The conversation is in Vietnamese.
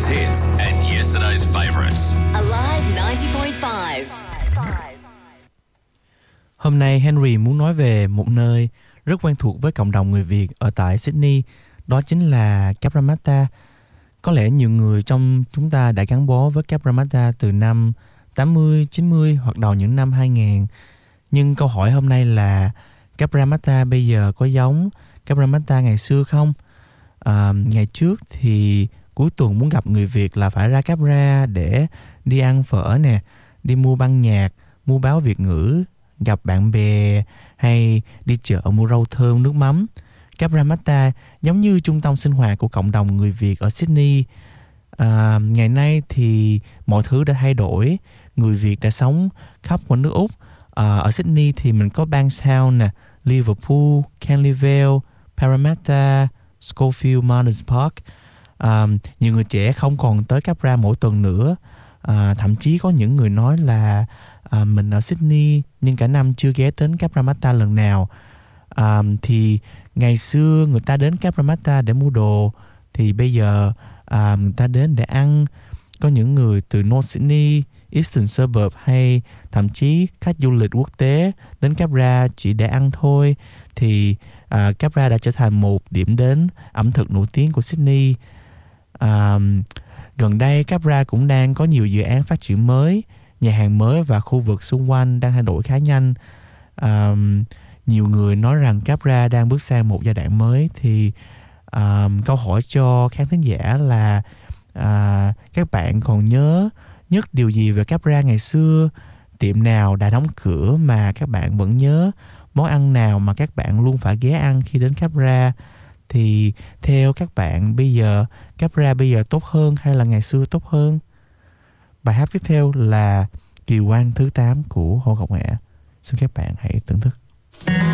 hits and yesterday's favourites. Alive 90.5. Hôm nay Henry muốn nói về một nơi rất quen thuộc với cộng đồng người Việt ở tại Sydney, đó chính là Cabramatta. Có lẽ nhiều người trong chúng ta đã gắn bó với Cabramatta từ năm 80, 90 hoặc đầu những năm 2000. Nhưng câu hỏi hôm nay là Cabramatta bây giờ có giống Cabramatta ngày xưa không? Ngày trước thì cuối tuần muốn gặp người Việt là phải ra Cabra để đi ăn phở nè, đi mua băng nhạc, mua báo Việt ngữ, gặp bạn bè hay đi chợ mua rau thơm, nước mắm. Cabramatta giống như trung tâm sinh hoạt của cộng đồng người Việt ở Sydney. Ngày nay thì mọi thứ đã thay đổi. Người Việt đã sống khắp quanh nước Úc. Ở Sydney thì mình có Bankstown nè, Liverpool, Canleyvale, Parramatta, Schofield, Mountains Park. Nhiều người trẻ không còn tới Cabra mỗi tuần nữa. Thậm chí có những người nói là mình ở Sydney nhưng cả năm chưa ghé đến Cabramatta lần nào. Thì ngày xưa người ta đến Cabramatta để mua đồ, thì bây giờ người ta đến để ăn. Có những người từ North Sydney, Eastern Suburb hay thậm chí khách du lịch quốc tế đến Cabra chỉ để ăn thôi. Thì Cabra đã trở thành một điểm đến ẩm thực nổi tiếng của Sydney. Gần đây Cabra cũng đang có nhiều dự án phát triển mới, nhà hàng mới và khu vực xung quanh đang thay đổi khá nhanh. Nhiều người nói rằng Cabra đang bước sang một giai đoạn mới. Thì câu hỏi cho khán thính giả là các bạn còn nhớ nhất điều gì về Cabra ngày xưa? Tiệm nào đã đóng cửa mà các bạn vẫn nhớ? Món ăn nào mà các bạn luôn phải ghé ăn khi đến Cabra? Thì theo các bạn bây giờ Cabra bây giờ tốt hơn hay là ngày xưa tốt hơn? Bài hát tiếp theo là Kỳ quan thứ 8 của Hồ Ngọc Hạ. Xin các bạn hãy thưởng thức.